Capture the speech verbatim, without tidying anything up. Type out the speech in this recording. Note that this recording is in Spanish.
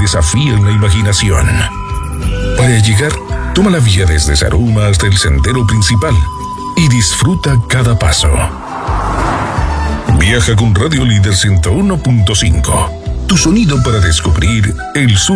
desafíen la imaginación. Para llegar, toma la vía desde Zaruma hasta el sendero principal y disfruta cada paso. Viaja con Radio Líder ciento uno punto cinco. Tu sonido para descubrir el sur